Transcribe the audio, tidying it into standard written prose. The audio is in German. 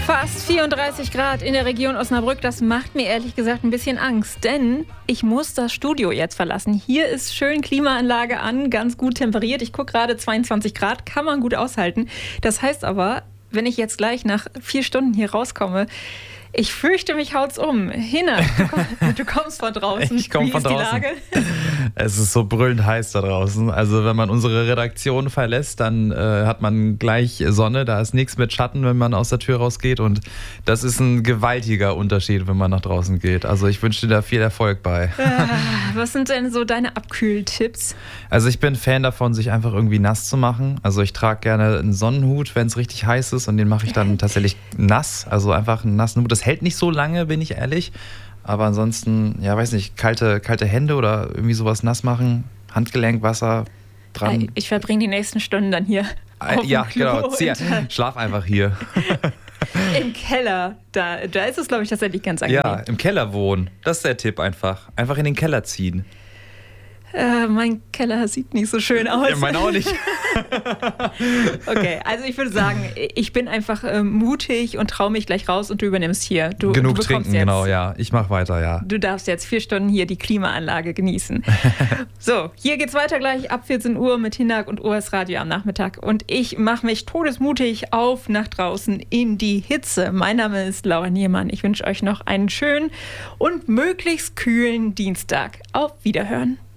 Fast 34 Grad in der Region Osnabrück, das macht mir ehrlich gesagt ein bisschen Angst, denn ich muss das Studio jetzt verlassen. Hier ist schön Klimaanlage an, ganz gut temperiert. Ich gucke gerade 22 Grad, kann man gut aushalten. Das heißt aber, wenn ich jetzt gleich nach 4 Stunden hier rauskomme, ich fürchte, mich haut's um. Hinna, du kommst von draußen. Ich komme von draußen. Wie ist die Lage? Es ist so brüllend heiß da draußen. Also wenn man unsere Redaktion verlässt, dann hat man gleich Sonne. Da ist nichts mit Schatten, wenn man aus der Tür rausgeht. Und das ist ein gewaltiger Unterschied, wenn man nach draußen geht. Also ich wünsche dir da viel Erfolg bei. Was sind denn so deine Abkühltipps? Also ich bin Fan davon, sich einfach irgendwie nass zu machen. Also ich trage gerne einen Sonnenhut, wenn es richtig heiß ist. Und den mache ich dann tatsächlich nass. Also einfach einen nassen Hut. Das hält nicht so lange, bin ich ehrlich. Aber ansonsten, ja, weiß nicht, kalte Hände oder irgendwie sowas nass machen, Handgelenk, Wasser dran. Ich verbringe die nächsten Stunden dann hier. Ja, genau. Schlaf einfach hier. Im Keller, da ist es, glaube ich, tatsächlich ganz angenehm. Ja, im Keller wohnen. Das ist der Tipp einfach. Einfach in den Keller ziehen. Mein Keller sieht nicht so schön aus. Ja, mein auch nicht. Okay, also ich würde sagen, ich bin einfach mutig und traue mich gleich raus und du übernimmst hier. Genug trinken, jetzt, genau, ja. Ich mache weiter, ja. Du darfst jetzt 4 Stunden hier die Klimaanlage genießen. So, hier geht's weiter gleich ab 14 Uhr mit Hinak und OS Radio am Nachmittag. Und ich mache mich todesmutig auf nach draußen in die Hitze. Mein Name ist Laura Niermann. Ich wünsche euch noch einen schönen und möglichst kühlen Dienstag. Auf Wiederhören.